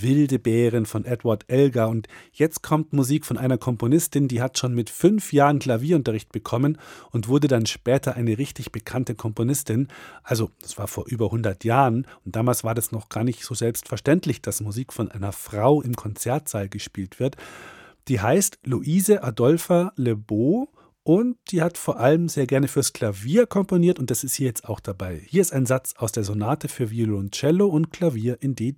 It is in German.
Wilde Beeren von Edward Elgar. Und jetzt kommt Musik von einer Komponistin, die hat schon mit 5 Jahren Klavierunterricht bekommen und wurde dann später eine richtig bekannte Komponistin. Also das war vor über 100 Jahren und damals war das noch gar nicht so selbstverständlich, dass Musik von einer Frau im Konzertsaal gespielt wird. Die heißt Louise Adolpha Le und die hat vor allem sehr gerne fürs Klavier komponiert und das ist hier jetzt auch dabei. Hier ist ein Satz aus der Sonate für Violoncello und Klavier in D-Dur.